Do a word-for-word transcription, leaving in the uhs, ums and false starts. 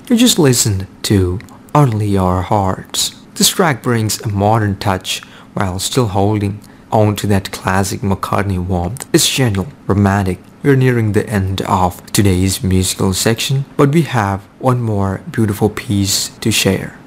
You just listened to Only Our Hearts. This track brings a modern touch while still holding on to that classic McCartney warmth. It's gentle, romantic. We're nearing the end of today's musical section, but we have one more beautiful piece to share.